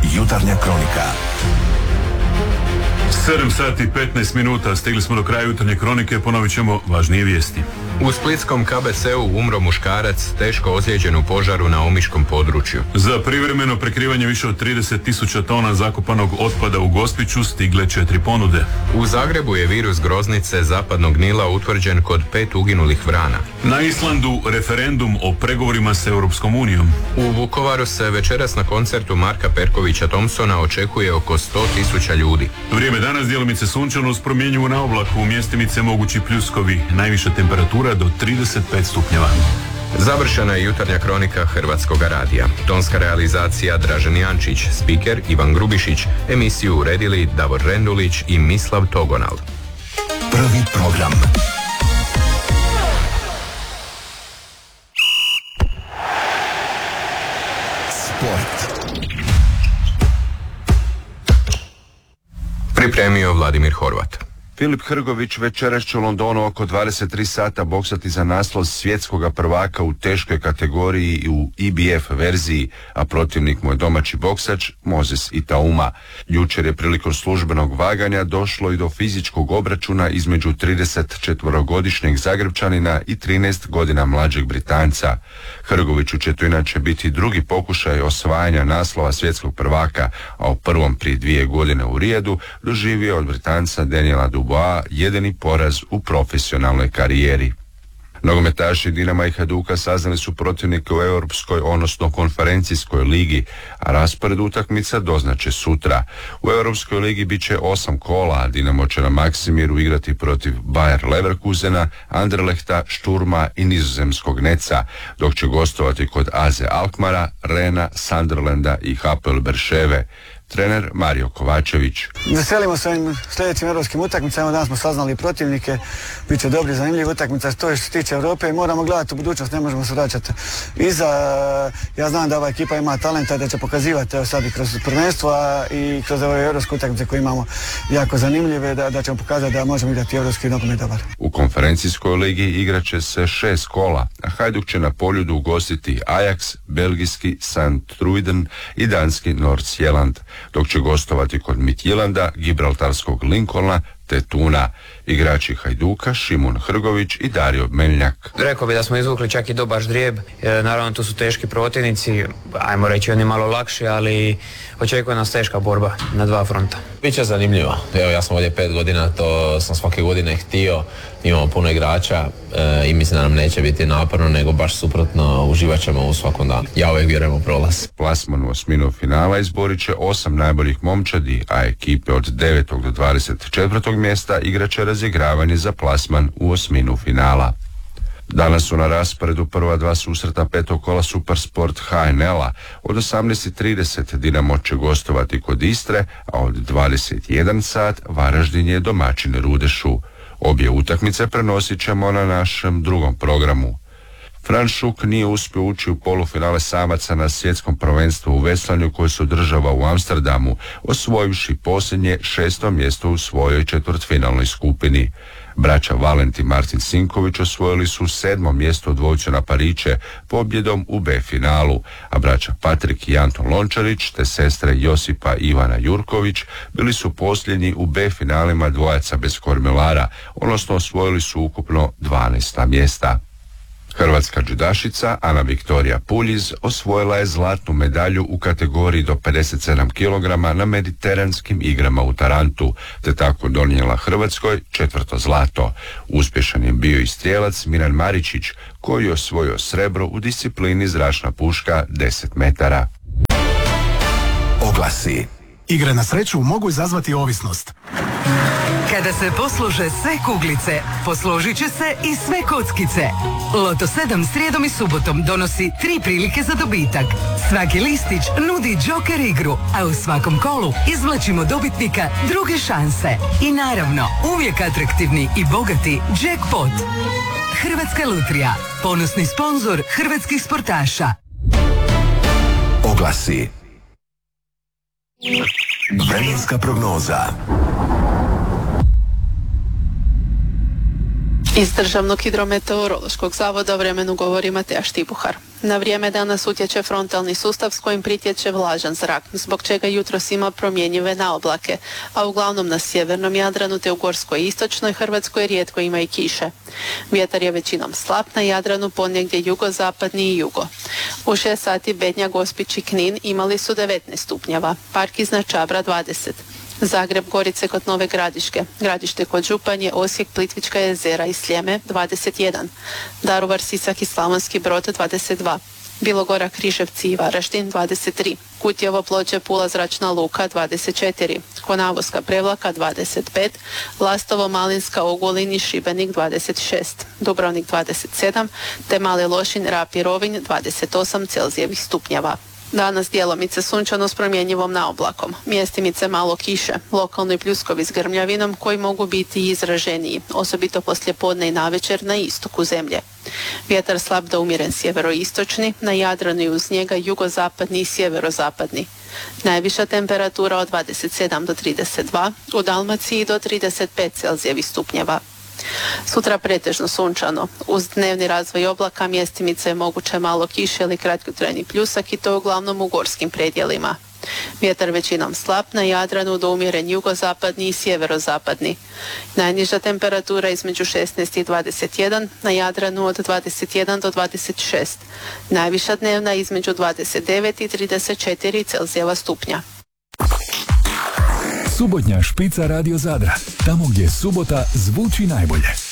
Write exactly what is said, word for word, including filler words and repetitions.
Jutarnja kronika. sedam sati i petnaest minuta, stigli smo do kraja Jutarnje kronike, ponovit ćemo važnije vijesti. U splitskom K B C-u umro muškarac teško ozlijeđen u požaru na omiškom području. Za privremeno prekrivanje više od trideset tisuća tona zakopanog otpada u Gospiću stigle četiri ponude. U Zagrebu je virus groznice zapadnog Nila utvrđen kod pet uginulih vrana. Na Islandu referendum o pregovorima s Europskom unijom. U Vukovaru se večeras na koncertu Marka Perkovića Thompsona očekuje oko sto tisuća ljudi. Vrijeme danas djelomice sunčano uz promjenjivu na oblaku, u mjestimice mogući pljuskovi, najviša temperatura do trideset pet stupnjeva. Završena je Jutarnja kronika Hrvatskoga radija. Tonska realizacija Dražen Jančić, spiker Ivan Grubišić, emisiju uredili Davor Rendulić i Mislav Togonal. Prvi program. Sport. Pripremio Vladimir Horvat. Filip Hrgović večeras će u Londonu oko dvadeset tri sata boksati za naslov svjetskoga prvaka u teškoj kategoriji i u I B F verziji, a protivnik mu je domaći boksač Moses Itauma. Jučer je prilikom službenog vaganja došlo i do fizičkog obračuna između tridesetčetvorogodišnjeg Zagrebčanina i trinaest godina mlađeg Britanca. Hrgoviću će to inače biti drugi pokušaj osvajanja naslova svjetskog prvaka, a u prvom prije dvije godine u Rijadu doživio od Britanca Daniela Dubois jedini poraz u profesionalnoj karijeri. Nogometaši Dinama i Hajduka saznali su protivnike u Europskoj, odnosno konferencijskoj ligi, a raspored utakmica doznače sutra. U Europskoj ligi bit će osam kola, a Dinamo će na Maksimiru igrati protiv Bayer Leverkusena, Anderlechta, Šturma i nizozemskog Neca, dok će gostovati kod A Z Alkmara, Rena, Sunderlanda i H P L Berševe. Trener Mario Kovačević. Veselimo se ovim sljedećim europskim utakmicama, danas smo saznali protivnike, bit će dobri, zanimljivi utakmica, to je što se tiče Europe i moramo gledati u budućnost, ne možemo se vraćati iza. Ja znam da ova ekipa ima talenta da će pokazivati evo sad i kroz prvenstvo i kroz ove europske utakmice koje imamo jako zanimljive, da, da ćemo pokazati da možemo igrati europski nogomet dobar. U konferencijskoj ligi igrat će se šest kola, a Hajduk će na Poljudu ugostiti Ajax, belgijski Sant Truiden i danski Nordsjælland, dok će gostovati kod Midtjylanda, gibraltarskog Lincolna te Tuna. Igrači Hajduka Šimun Hrgović i Dario Meljnjak. Rekao bi da smo izvukli čak i dobar ždrijeb. E, naravno tu su teški protivnici, ajmo reći oni malo lakši, ali očekuje nas teška borba na dva fronta. Biće zanimljivo. Evo, ja sam ovdje pet godina, to sam svake godine htio. Imamo puno igrača e, i mislim da nam neće biti naporno, nego baš suprotno, uživat ćemo u svakom danu. Ja uvijek vjerujem u prolaz. Plasman u osminu finala izborit će osam najboljih momčadi, a ekipe od devetog do dvadeset četvrtog mjesta igrat će razigravanje za plasman u osminu finala. Danas su na rasporedu prva dva susreta petog kola Supersport H N L-a. Od osamnaest i trideset Dinamo će gostovati kod Istre, a od dvadeset jedan sat Varaždin je domaćin Rudešu. Obje utakmice prenosit ćemo na našem drugom programu. Fran Šuk nije uspio ući u polufinale samaca na svjetskom prvenstvu u veslanju koje se održava u Amsterdamu, osvojivši posljednje šesto mjesto u svojoj četvrtfinalnoj skupini. Braća Valent i Martin Sinković osvojili su sedmo mjesto u dvojcu na pariće pobjedom u B finalu, a braća Patrik i Anton Lončarić te sestre Josipa i Ivana Jurković bili su posljednji u B finalima dvojaca bez kormilara, odnosno osvojili su ukupno dvanaesta mjesta. Hrvatska džudašica Ana Viktorija Puljiz osvojila je zlatnu medalju u kategoriji do pedeset sedam kilograma na mediteranskim igrama u Tarantu, te tako donijela Hrvatskoj četvrto zlato. Uspješan je bio i strijelac Miran Maričić, koji je osvojio srebro u disciplini zračna puška deset metara. Oglasi. Igre na sreću mogu izazvati ovisnost. Kada se poslože sve kuglice, posložit će se i sve kockice. Loto sedam srijedom i subotom donosi tri prilike za dobitak. Svaki listić nudi džoker igru, a u svakom kolu izvlačimo dobitnika druge šanse. I naravno, uvijek atraktivni i bogati jackpot. Hrvatska lutrija, ponosni sponzor hrvatskih sportaša. Oglasi. Vremenska prognoza. Iz Državnog hidrometeorološkog zavoda o vremenu govori Mateja Štibuhar. Na vrijeme danas utječe frontalni sustav s kojim pritječe vlažan zrak, zbog čega jutros ima promjenjive naoblake, a uglavnom na sjevernom Jadranu te u gorskoj i istočnoj Hrvatskoj rijetko ima i kiše. Vjetar je većinom slab, na Jadranu ponegdje jugozapadni i jugo. U šest sati Bednja, Gospić i Knin imali su devetnaest stupnjeva, Park iznad Čabra dvadeset. Zagreb, Gorice kod Nove Gradiške, Gradište kod Županje, Osijek, Plitvička jezera i Sljeme dvadeset jedan, Daruvar, Sisak i Slavonski Brod dvadeset dva, Bilogora, Križevci i Varaždin dvadeset tri, Kutjevo, Ploče, Pula, Zračna luka dvadeset četiri, Konavoska, Prevlaka dvadeset pet, Lastovo, Malinska, Ogulin i Šibenik dvadeset šest, Dubrovnik dvadeset sedam, te Mali Lošinj, Rab i Rovinj dvadeset osam Celzijevih stupnjeva. Danas djelomice sunčano s promjenjivom naoblakom, mjestimice malo kiše, lokalni pljuskovi s grmljavinom koji mogu biti izraženiji, osobito poslijepodne i navečer na istoku zemlje. Vjetar slab do umjeren sjeveroistočni, na Jadranu i uz njega jugozapadni i sjeverozapadni. Najviša temperatura od dvadeset sedam do trideset dva, u Dalmaciji do trideset pet Celzijevih stupnjeva. Sutra pretežno sunčano, uz dnevni razvoj oblaka mjestimice je moguće malo kiše ili kratkotrajni pljusak i to uglavnom u gorskim predjelima. Vjetar većinom slab, na Jadranu do umjeren jugozapadni i sjeverozapadni. Najniža temperatura između šesnaest i dvadeset jedan, na Jadranu od dvadeset jedan do dvadeset šest. Najviša dnevna između dvadeset devet i trideset četiri Celzijeva stupnja. Subotnja špica Radio Zadra, tamo gdje subota zvuči najbolje.